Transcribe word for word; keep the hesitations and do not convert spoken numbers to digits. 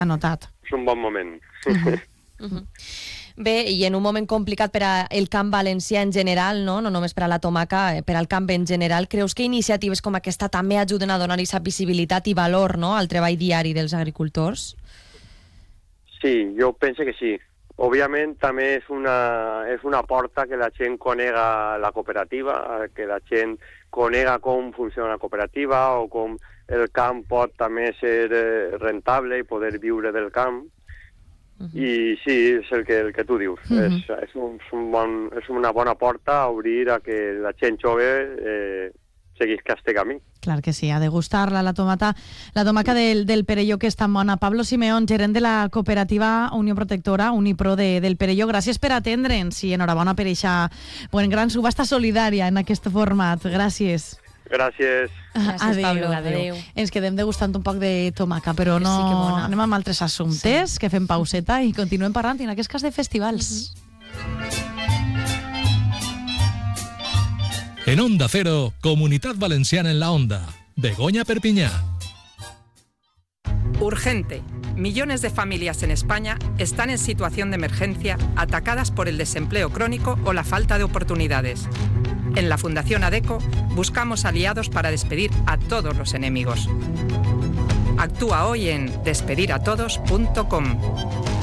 Anotat. És un bon moment. Uh-huh. Uh-huh. Bé, i en un moment complicat per al camp valencià en general, no? No només per a la tomaca, per al camp en general, creus que iniciatives com aquesta també ajuden a donar aquesta visibilitat i valor, no?, al treball diari dels agricultors? Sí, jo penso que sí. Òbviament també és una, és una porta que la gent conega la cooperativa, que la gent conega com funciona la cooperativa o com el camp pot també ser rentable i poder viure del camp. Uh-huh. I sí, és el que, el que tu dius. Uh-huh. és, és, un, és, un bon, és una bona porta a obrir a que la gent jove eh, seguís aquest camí. Clar que sí, ha de gustar-la, la tomata, la tomaca del, del Perelló, que és tan bona. Pablo Simeón, gerent de la cooperativa Unió Protectora, Unipro de, del Perelló, gràcies per atendre'ns i enhorabona per eixa bueno, gran subhasta solidària en aquest format. Gràcies. Gràcies. Gràcies, adéu, Pablo. Adéu. Adéu. Ens quedem degustant un poc de tomaca, però no sí, que bona. Anem amb altres assumptes, sí. Que fem pauseta i continuem parlant, en aquest cas de festivals. Uh-huh. En Onda Cero, Comunidad Valenciana en la Onda. Begoña Perpiñá. Urgente. Millones de familias en España están en situación de emergencia, atacadas por el desempleo crónico o la falta de oportunidades. En la Fundación ADECO buscamos aliados para despedir a todos los enemigos. Actúa hoy en despedir a todos punto com.